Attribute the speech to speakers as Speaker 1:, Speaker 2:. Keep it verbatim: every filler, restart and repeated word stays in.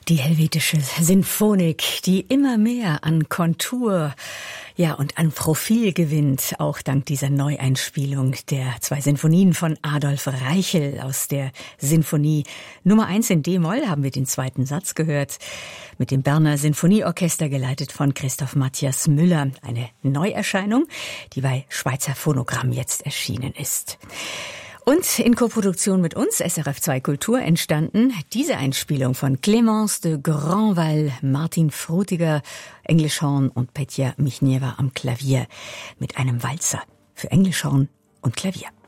Speaker 1: Die Helvetische Sinfonik, die immer mehr an Kontur, ja, und an Profil gewinnt, auch dank dieser Neueinspielung der zwei Sinfonien von Adolf Reichel aus der Sinfonie Nummer eins in D-Moll haben wir den zweiten Satz gehört, mit dem Berner Sinfonieorchester geleitet von Christoph Matthias Müller. Eine Neuerscheinung, die bei Schweizer Phonogramm jetzt erschienen ist. Und in Koproduktion mit uns, S R F zwei Kultur, entstanden diese Einspielung von Clémence de Grandval, Martin Frutiger, Englischhorn und Petja Michnieva am Klavier mit einem Walzer für Englischhorn und Klavier.